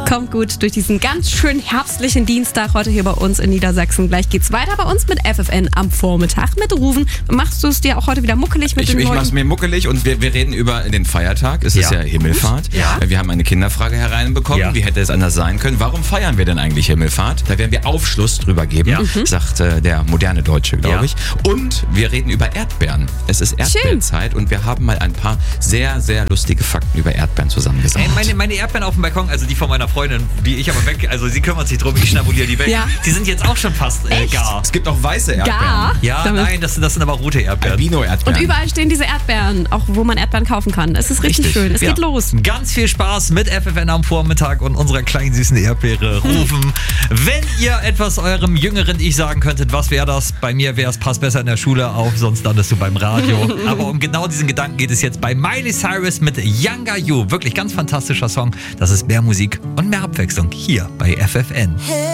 Kommt gut durch diesen ganz schön herbstlichen Dienstag heute hier bei uns in Niedersachsen. Gleich geht's weiter bei uns mit FFN am Vormittag mit Rufen. Machst du es dir auch heute wieder muckelig mit den Ich Leuten? mach's mir muckelig und wir reden über den Feiertag. Es ist ja Himmelfahrt. Ja. Wir haben eine Kinderfrage hereinbekommen. Ja. Wie hätte es anders sein können? Warum feiern wir denn eigentlich Himmelfahrt? Da werden wir Aufschluss drüber geben, sagt der moderne Deutsche, glaube ich. Und wir reden über Erdbeeren. Es ist Erdbeerzeit und wir haben mal ein paar sehr, sehr lustige Fakten über Erdbeeren zusammengesammelt. Meine Erdbeeren auf dem Balkon, also die von meiner Freundin, die ich aber weg, also sie kümmert sich drum, ich schnabuliere die weg. Ja. Die sind jetzt auch schon fast gar. Es gibt auch weiße Erdbeeren. Gar? Ja, Damit- nein, das sind aber rote Erdbeeren. Albino-Erdbeeren. Und überall stehen diese Erdbeeren, auch wo man Erdbeeren kaufen kann. Es ist richtig schön. Es geht los. Ganz viel Spaß mit FFN am Vormittag und unserer kleinen süßen Erdbeere Rufen. Wenn ihr etwas eurem jüngeren Ich sagen könntet, was wäre das? Bei mir wäre es, pass besser in der Schule auf, sonst landest du beim Radio. Aber um genau diesen Gedanken geht es jetzt bei Miley Cyrus mit Younger You. Wirklich ganz fantastischer Song. Das ist mehr Musik und mehr Abwechslung hier bei FFN.